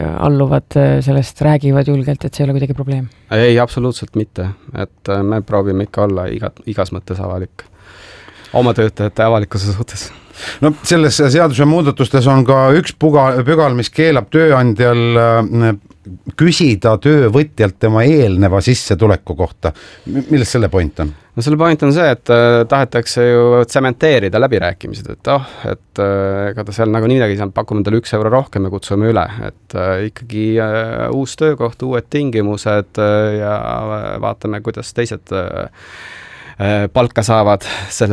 alluvad sellest, räägivad julgelt, et see ei ole kuidagi probleem? Ei, absoluutselt mitte. Et me proovime ikka olla igas mõttes avalik. Oma töötajate avalikkuse suhtes. No selles seaduse muudatustes on ka üks pügal, mis keelab tööandjal küsida töövõtjalt tema eelneva sissetuleku kohta. Milles selle point on? No selle point on see, et tahetakse ju tsementeerida läbirääkimised, et ega ta seal nagu midagi saab, pakume talle 1 euro rohkem ja kutsume üle, et ikkagi uus töökoht, uued tingimused ja vaatame, kuidas teised palka saavad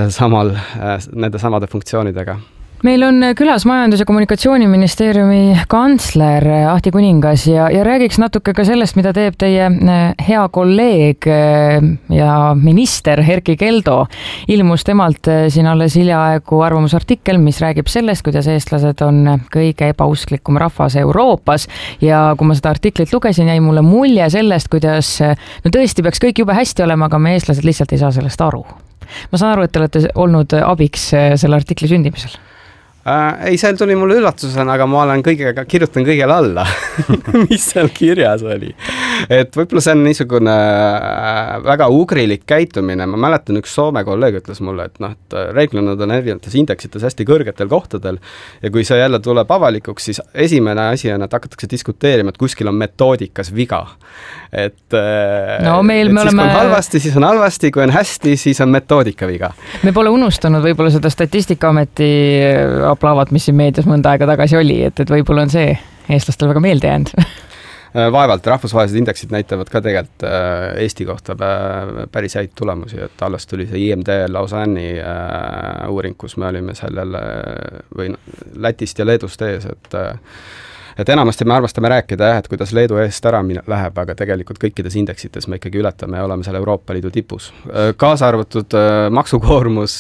nende samade funktsioonidega. Meil on külas Majandus- ja Kommunikatsiooniministeeriumi kantsler Ahti Kuningas ja räägiks natuke ka sellest, mida teeb teie hea kolleeg ja minister Erkki Keldo. Ilmus temalt siin alles hiljaaegu arvamusartikkel, mis räägib sellest, kuidas eestlased on kõige ebausklikum rahvas Euroopas ja kui ma seda artiklit lugesin, jäi mulle mulje sellest, kuidas no tõesti peaks kõik jube hästi olema, aga me eestlased lihtsalt ei saa sellest aru. Ma saan aru, et te olete olnud abiks selle artikli sündimisel. Ei, seal tuli mulle üllatusena, aga ma olen kirjutan kõigele alla, mis seal kirjas oli. Et võib-olla see on niisugune väga ugrilik käitumine. Ma mäletan, üks Soome kolleeg ütles mulle, et reeglina on erinevates indeksites hästi kõrgetel kohtadel ja kui see jälle tuleb avalikuks, siis esimene asi on, et hakatakse diskuteerima, et kuskil on metoodikas viga. Et no, meil me siis oleme... kui on halvasti, siis on halvasti, kui on hästi, siis on metoodika viga. Me pole unustanud võib-olla seda Statistikaameti aplaavat, mis siin meedias mõnda aega tagasi oli, et võib-olla on see eestlastel väga meelde jäänud. Vaevalt, rahvusvahelised indeksid näitavad ka tegelikult Eesti kohta päris häid tulemusi, et alles tuli see IMD Lausanne'i uuring, kus me olime sellel või Lätist ja Leedust ees, et enamasti me arvastame rääkida, et kuidas Leedu eest ära läheb, aga tegelikult kõikides indeksites me ikkagi ületame ja oleme seal Euroopa Liidu tipus. Kaasa arvatud maksukoormus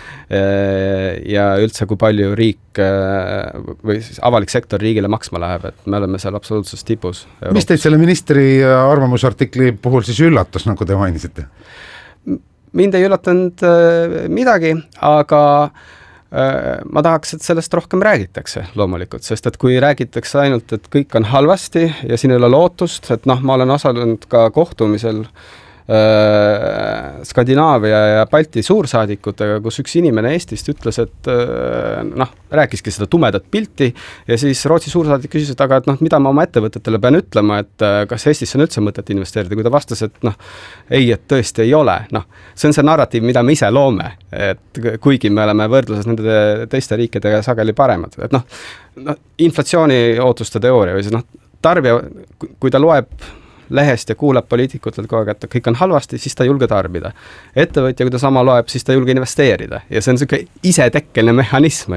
ja üldse kui palju riik või siis avalik sektor riigile maksma läheb, et me oleme seal absoluutses tipus. Euroopas. Mis teid selle ministri arvamusartikli puhul siis üllatas, nagu te mainisite? Mind ei üllatanud midagi, aga ma tahaks, et sellest rohkem räägitakse loomulikult, sest et kui räägitakse ainult, et kõik on halvasti ja siin ei ole lootust, et ma olen osalenud ka kohtumisel Skandinaavia ja Balti suursaadikutega, kus üks inimene Eestist ütles, et rääkiski seda tumedat pilti ja siis Rootsi suursaadik küsis, et aga mida ma oma ettevõtetele pean ütlema, et kas Eestisse on üldse mõtet investeerida, kui ta vastas, et ei, et tõesti ei ole. See on see narratiiv, mida me ise loome, et kuigi me oleme võrdluses nende teiste riikidega sageli paremad. Et inflatsiooni ootuste teooria või siis tarbija, kui ta loeb lehest ja kuulab poliitikutelt kogu aeg, et kõik on halvasti, siis ta ei julge tarbida. Ettevõtja, kui ta sama loeb, siis ta ei julge investeerida. Ja see on selline isetekkeline mehhanism,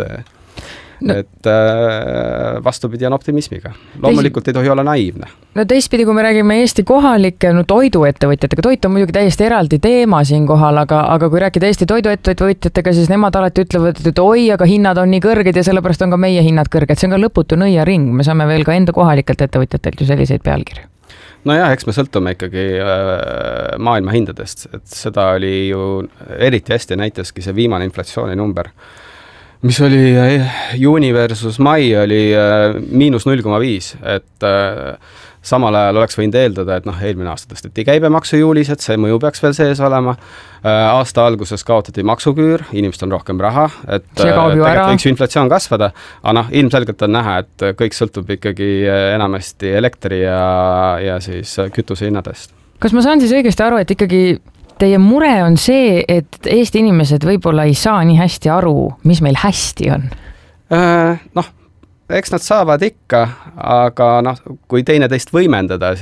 et vastupidi on optimismiga. Loomulikult ei tohi olla naiivne. No teistpidi, kui me räägime Eesti kohalike toiduettevõtjatega, toit on muidugi täiesti eraldi teema siin kohal, aga kui rääkida Eesti toiduettevõtjatega, siis nemad alati ütlevad, et oi, aga hinnad on nii kõrged ja sellepärast on ka meie hinnad kõrged. See on ka lõputu nõiaring. Me saame veel ka enda kohalikelt ettevõtjatelt ju selliseid pealkirju. No jah, eks me sõltume ikkagi maailma hindadest, et seda oli ju eriti hästi näitaski see viimane inflatsiooni number, mis oli juuni versus mai oli -0,5, et samal ajal oleks võinud eeldada, et eelmine aasta tõsteti käibemaksu juulis, et see mõju peaks veel sees olema. Aasta alguses kaotati maksuküür, inimesed on rohkem raha, et tegelikult võiks ju inflatsioon kasvada, aga ilmselgelt on näha, et kõik sõltub ikkagi enamasti elektri ja siis kütuse hinnadest. Kas ma saan siis õigesti aru, et ikkagi teie mure on see, et Eesti inimesed võib-olla ei saa nii hästi aru, mis meil hästi on? Eks nad saavad ikka, aga kui teineteist võimendada,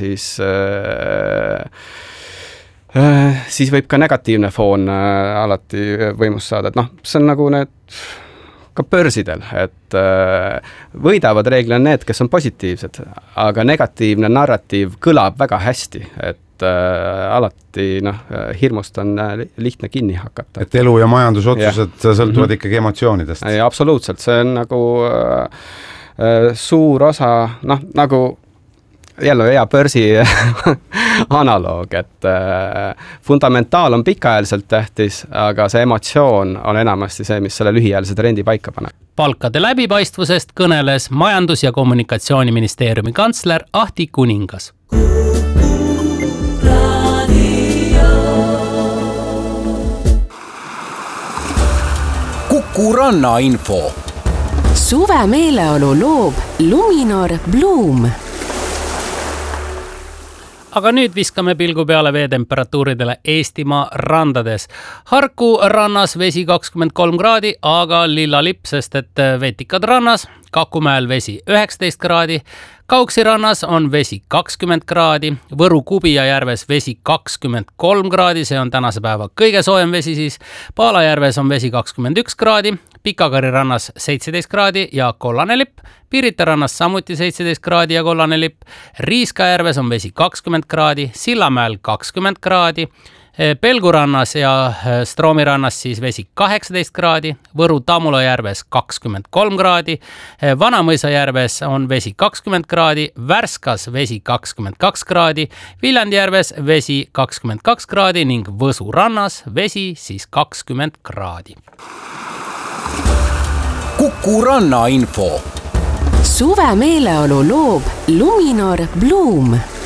siis võib ka negatiivne foon alati võimust saada. Et see on nagu need ka börsidel, et võidavad reeglina need, kes on positiivsed, aga negatiivne narratiiv kõlab väga hästi, et alati hirmust on lihtne kinni hakata. Et elu ja majandusotsused sõltuvad ikkagi emotsioonidest. Absoluutselt, see on nagu suur osa, nagu jälle hea börsi analoog, et fundamentaal on pikaajaliselt tähtis, aga see emotsioon on enamasti see, mis selle lühiajalise trendi paika paneb. palkade läbipaistvusest kõneles Majandus- ja Kommunikatsiooniministeeriumi kantsler Ahti Kuningas. Kuku Ranna info. Suve meeleolu loob Luminor Bloom. Aga nüüd viskame pilgu peale veetemperatuuridele Eestimaa randades. Harku rannas vesi 23 kraadi, aga lilla lipp, sest et vetikad rannas, Kakumäel vesi 19 kraadi, Kauksi rannas on vesi 20 kraadi, Võru Kubija järves vesi 23 kraadi, see on tänase päeva kõige soojem vesi siis, Paala järves on vesi 21 kraadi, Pikakari rannas 17 kraadi ja kollane lipp, Pirita rannas samuti 17 kraadi ja kollane lipp, Riiska järves on vesi 20 kraadi, Sillamäel 20 kraadi, Pelgu rannas ja Stroomi rannas siis vesi 18 kraadi, Võru Tammula järves 23 kraadi, Vanamõisa järves on vesi 20 kraadi, Värskas vesi 22 kraadi, Viljandi järves vesi 22 kraadi ning Võsu rannas vesi siis 20 kraadi. Kuku Ranna info. Suve meeleolu loob Luminor Bloom.